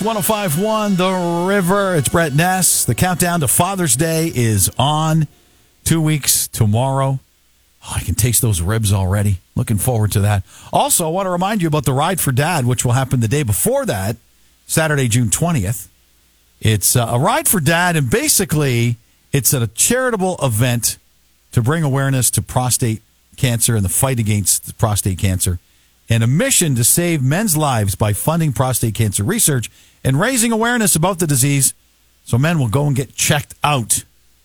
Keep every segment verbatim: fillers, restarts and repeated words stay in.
one oh five point one The River. It's Brett Ness. The countdown to Father's Day is on. Two weeks tomorrow. Oh, I can taste those ribs already. Looking forward to that. Also, I want to remind you about the Ride for Dad, which will happen the day before that, Saturday, June twentieth. It's uh, a Ride for Dad, and basically it's a charitable event to bring awareness to prostate cancer and the fight against prostate cancer, and a mission to save men's lives by funding prostate cancer research and raising awareness about the disease so men will go and get checked out.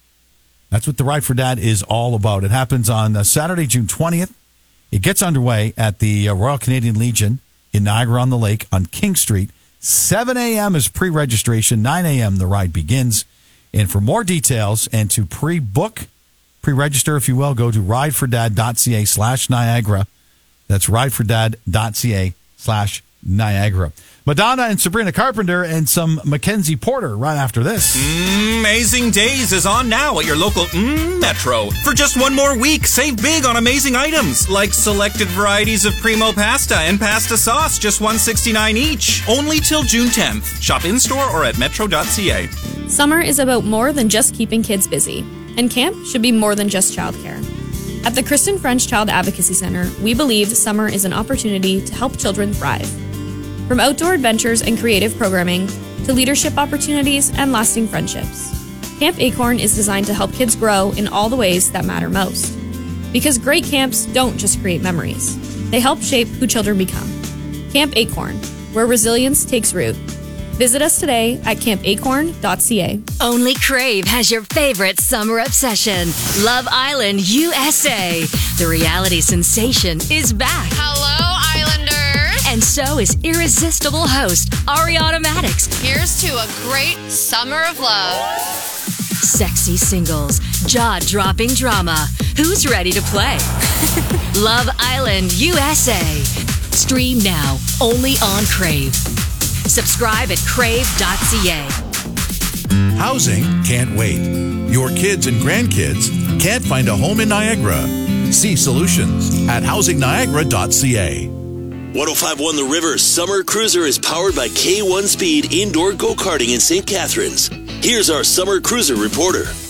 That's what the Ride for Dad is all about. It happens on uh, Saturday, June twentieth. It gets underway at the uh, Royal Canadian Legion in Niagara-on-the-Lake on King Street. seven a.m. is pre-registration. nine a.m. the ride begins. And for more details and to pre-book, pre-register, if you will, go to ridefordad.ca slash Niagara. That's ridefordad.ca slash Niagara. Madonna and Sabrina Carpenter and some Mackenzie Porter right after this. Mm, Amazing Days is on now at your local mm, Metro. For just one more week, save big on amazing items like selected varieties of Primo pasta and pasta sauce, just one dollar and sixty-nine cents each. Only till June tenth. Shop in-store or at metro dot c a. Summer is about more than just keeping kids busy, and camp should be more than just childcare. At the Kristen French Child Advocacy Center, we believe summer is an opportunity to help children thrive. From outdoor adventures and creative programming to leadership opportunities and lasting friendships, Camp Acorn is designed to help kids grow in all the ways that matter most. Because great camps don't just create memories, they help shape who children become. Camp Acorn, where resilience takes root. Visit us today at camp acorn dot c a. Only Crave has your favorite summer obsession, Love Island U S A. The reality sensation is back. Hello, Islanders. And so is irresistible host Ariana Maddox. Here's to a great summer of love. Sexy singles, jaw-dropping drama. Who's ready to play? Love Island U S A. Stream now, only on Crave. Subscribe at crave dot c a. Housing can't wait. Your kids and grandkids can't find a home in Niagara. See solutions at housing niagara dot c a. one oh five point one The River Summer Cruiser is powered by K one Speed Indoor Go-Karting in Saint Catharines. Here's our Summer Cruiser reporter.